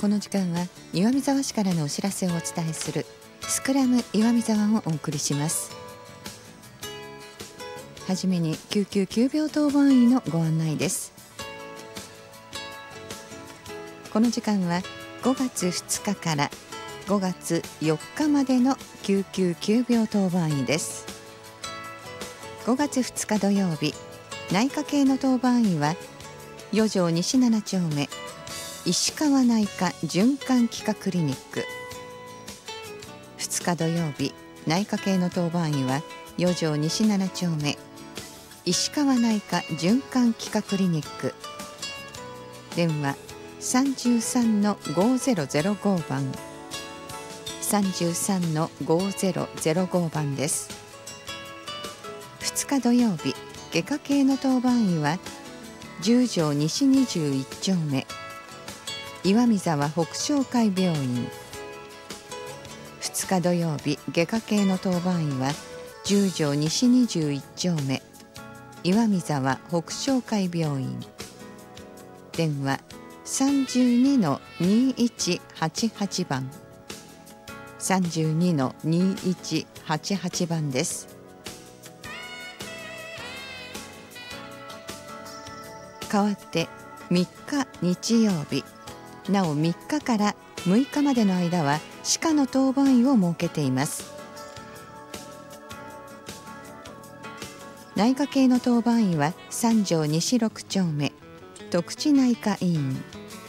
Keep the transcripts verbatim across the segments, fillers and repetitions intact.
この時間は岩見沢市からのお知らせをお伝えするスクラム岩見沢をお送りします。はじめに救急急病当番医のご案内です。この時間はごがつふつかからごがつよっかまでの救急急病当番医です。ごがつふつか土曜日、内科系の当番医は四条西なな丁目石川内科循環器科クリニック。ふつか土曜日、内科系の当番医は四条西なな丁目石川内科循環器科クリニック。電話 さんさんのごぜろぜろご 番 さんさんのごぜろぜろご 番です。ふつか土曜日、外科系の当番医は十条西にじゅういち丁目岩見沢北昇会病院。ふつか土曜日、外科系の当番医は十条西にじゅういち丁目岩見沢北昇会病院。電話 さんにのにいちはちはち 番 さんにのにいちはちはち 番です。代わってみっか日曜日、なおみっかからむいかまでの間は歯科の当番医を設けています。内科系の当番医は三条西ろく丁目徳地内科医院。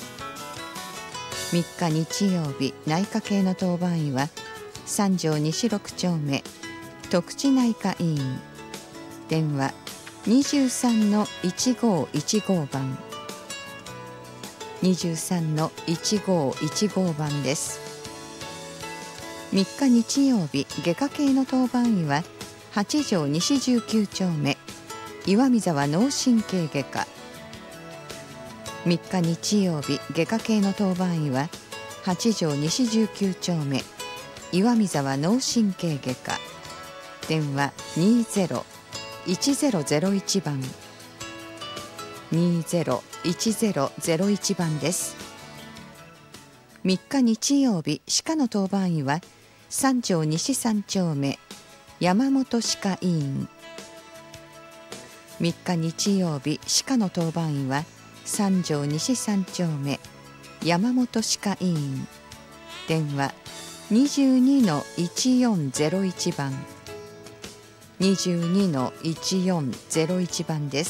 みっか日曜日、内科系の当番医は三条西ろく丁目徳地内科医院。電話にじゅうさんのいちごいちご 番にじゅうさんのいちごいちご 番です。みっか日曜日、外科系の当番医は八条西じゅうきゅう丁目岩見沢脳神経外科。みっか日曜日、外科系の当番医は八条西じゅうきゅう丁目岩見沢脳神経外科。電話にぜろいちぜろぜろいち 番にぜろいちぜろぜろいち 番です。みっか日曜日、歯科の当番医は三条西三丁目山本歯科医院。みっか日曜日、歯科の当番医は三条西三丁目山本歯科医院。電話にじゅうにのいちよんぜろいち 番にじゅうにのいちよんぜろいち 番です。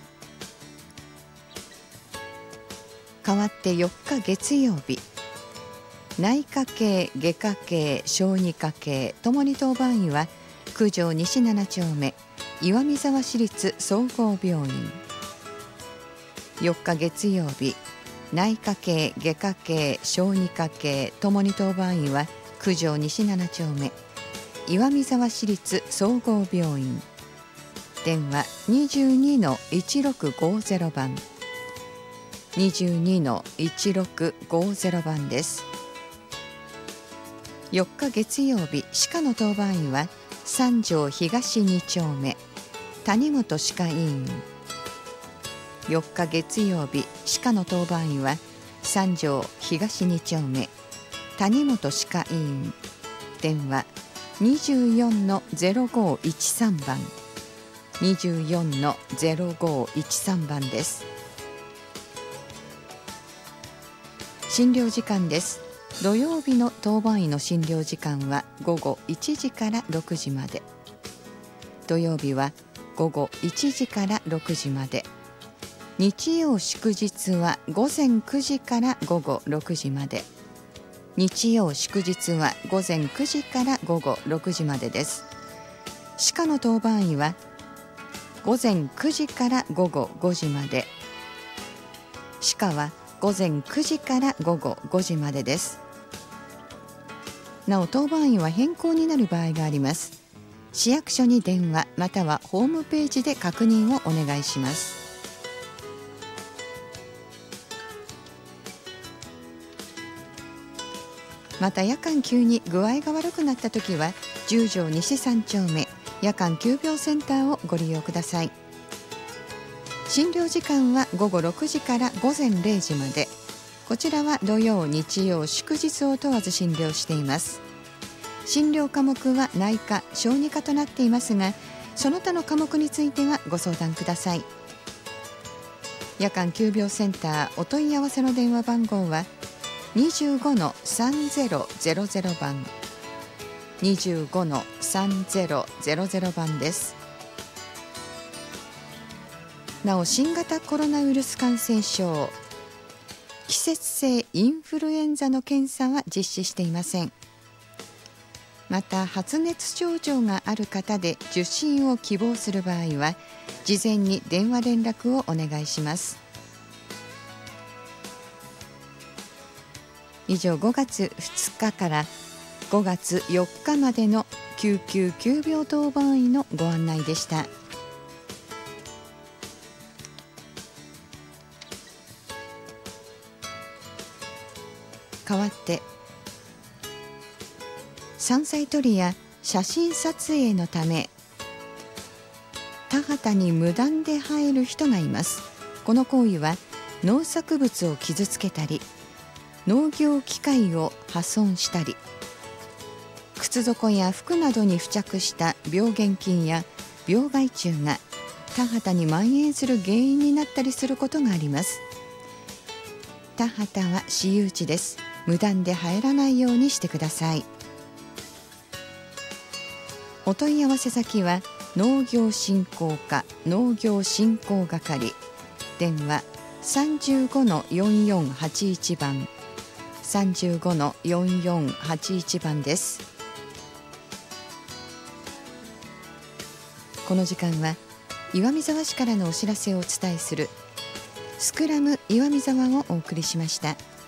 代わってよっか月曜日、内科系、外科系、小児科系ともに当番医は九条西なな丁目岩見沢市立総合病院。よっか月曜日、内科系、外科系、小児科系ともに当番医は九条西なな丁目岩見沢市立総合病院。電話にじゅうにのいちろくごぜろ 番にじゅうにのいちろくごぜろ 番です。よっか月曜日、歯科の当番医は三条東に丁目谷本歯科医院。よっか月曜日、歯科の当番医は三条東に丁目谷本歯科医院。電話にじゅうよんのぜろごいちさん 番にじゅうよんのぜろごいちさん 番です。診療時間です。土曜日の当番医の診療時間はごごいちじからろくじまで。土曜日はごごいちじからろくじまで。日曜祝日はごぜんくじからごごろくじまで。日曜祝日はごぜんくじからごごろくじまでです。歯科の当番医はごぜんくじからごごごじまで。歯科はごぜんくじからごごごじまでです。なお当番医は変更になる場合があります。市役所に電話またはホームページで確認をお願いします。また夜間急に具合が悪くなったときは十条西三丁目夜間急病センターをご利用ください。診療時間はごごろくじからごぜんれいじまで。 こちらは土曜日曜祝日を問わず診療しています。診療科目は内科小児科となっていますが、その他の科目についてはご相談ください。夜間急病センターお問い合わせの電話番号は にじゅうごのさんぜろぜろぜろ 番 にじゅうごのさんぜろぜろぜろ 番です。なお、新型コロナウイルス感染症、季節性インフルエンザの検査は実施していません。また、発熱症状がある方で受診を希望する場合は、事前に電話連絡をお願いします。以上、ごがつふつかからごがつよっかまでの救急急病当番医のご案内でした。代わって、山菜採りや写真撮影のため田畑に無断で入る人がいます。この行為は農作物を傷つけたり、農業機械を破損したり、靴底や服などに付着した病原菌や病害虫が田畑に蔓延する原因になったりすることがあります。田畑は私有地です。無断で入らないようにしてください。お問い合わせ先は農業振興課農業振興係、電話 さんじゅうごのよんよんはちいち 番 さんじゅうごのよんよんはちいち 番です。この時間は岩見沢市からのお知らせをお伝えするスクラム岩見沢をお送りしました。